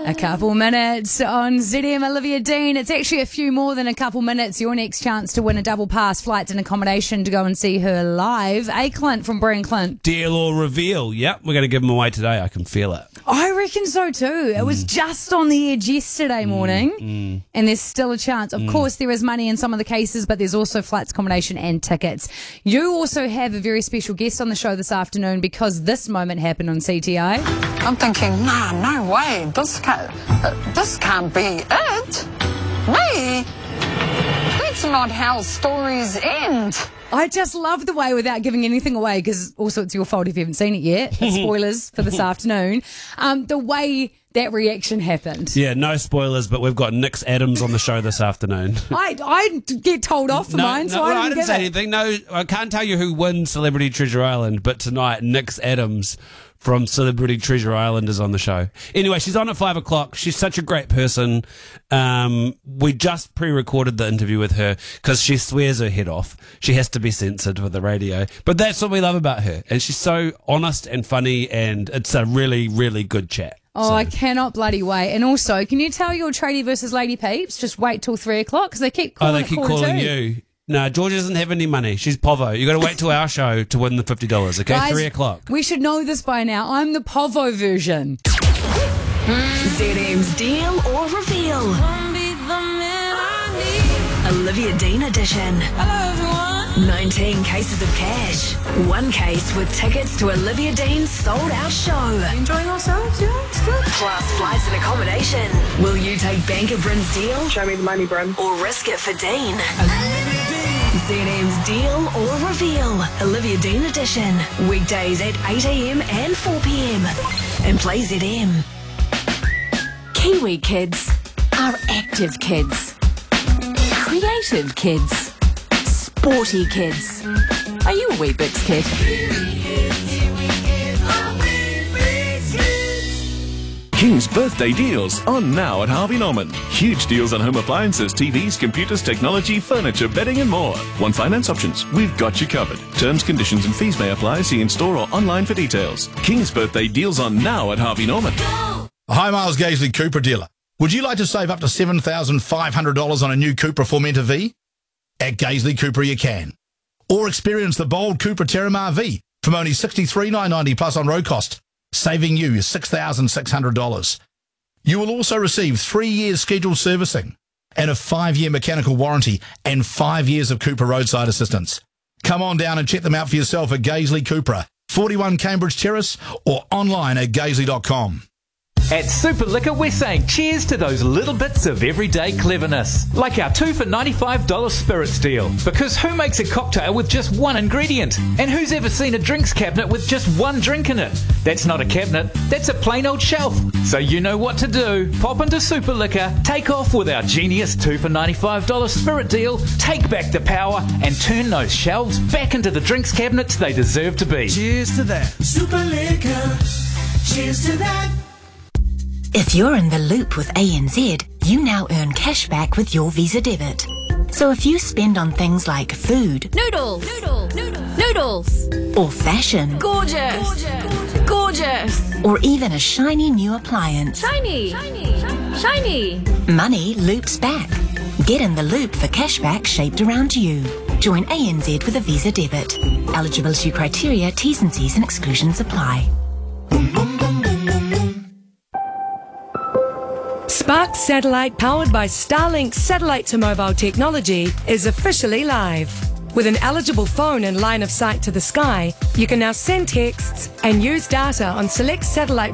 A couple minutes on ZM. Olivia Dean. It's actually a few more than a couple minutes. Your next chance to win a double pass, flights and accommodation to go and see her live. A. Clint from Brian Clint. Deal or reveal? Yep, we're going to give them away today. I can feel it. I reckon so too. It was just on the edge yesterday morning, and there's still a chance. Of course, there is money in some of the cases, but there's also flights, accommodation and tickets. You also have a very special guest on the show this afternoon because this moment happened on CTI. I'm thinking, no way, this can't be it. Me? That's not how stories end. I just love the way, without giving anything away, because also it's your fault if you haven't seen it yet, but spoilers for this afternoon, the way that reaction happened. Yeah, no spoilers, but we've got Nix Adams on the show this afternoon. I get told off for mine, so I didn't say anything. No, I can't tell you who wins Celebrity Treasure Island, but tonight, Nix Adams from Celebrity Treasure Island is on the show. Anyway, she's on at 5 o'clock. She's such a great person. We just pre-recorded the interview with her because she swears her head off. She has to be censored for the radio. But that's what we love about her. And she's so honest and funny, and it's a really, really good chat. Oh, so. I cannot bloody wait. And also, can you tell your tradie versus lady peeps, just wait till 3 o'clock? Because they keep calling you. No, Georgia doesn't have any money. She's Povo. You got to wait till our show to win the $50, okay? Guys, 3 o'clock. We should know this by now. I'm the Povo version. ZM's Deal or Reveal. Olivia Dean edition. Hello, everyone. 19 cases of cash. One case with tickets to Olivia Dean's sold-out show. Enjoying ourselves? Yeah, it's good. Plus flights and accommodation. Will you take Bank of Bryn's deal? Show me the money, Bryn. Or risk it for Dean? ZM's Deal or Reveal. Olivia Dean edition. Weekdays at 8 a.m. and 4 p.m. And play ZM. Kiwi kids are active kids. Creative kids. Sporty kids. Are you a wee bits kid? King's birthday deals on now at Harvey Norman. Huge deals on home appliances, TVs, computers, technology, furniture, bedding and more. One finance options. We've got you covered. Terms, conditions and fees may apply. See in store or online for details. King's birthday deals on now at Harvey Norman. Hi, Miles Gaisley, Cupra dealer. Would you like to save up to $7,500 on a new Cupra Formentor V? At Gaisley Cupra you can. Or experience the bold Cupra Terramar V from only $63,990 plus on road cost, saving you $6,600. You will also receive 3 years scheduled servicing and a 5-year mechanical warranty and 5 years of Cupra roadside assistance. Come on down and check them out for yourself at Gaisley Cupra, 41 Cambridge Terrace, or online at gaisley.com. At Super Liquor, we're saying cheers to those little bits of everyday cleverness. Like our 2 for $95 spirits deal. Because who makes a cocktail with just one ingredient? And who's ever seen a drinks cabinet with just one drink in it? That's not a cabinet, that's a plain old shelf. So you know what to do. Pop into Super Liquor, take off with our genius 2 for $95 spirit deal, take back the power, and turn those shelves back into the drinks cabinets they deserve to be. Cheers to that. Super Liquor, cheers to that. If you're in the loop with ANZ, you now earn cash back with your Visa debit. So if you spend on things like food, noodles, or fashion, gorgeous, or even a shiny new appliance, shiny, money loops back. Get in the loop for cashback shaped around you. Join ANZ with a Visa debit. Eligibility criteria, T's and C's and exclusions apply. Spark Satellite, powered by Starlink satellite to mobile technology, is officially live. With an eligible phone and line of sight to the sky, you can now send texts and use data on select satellite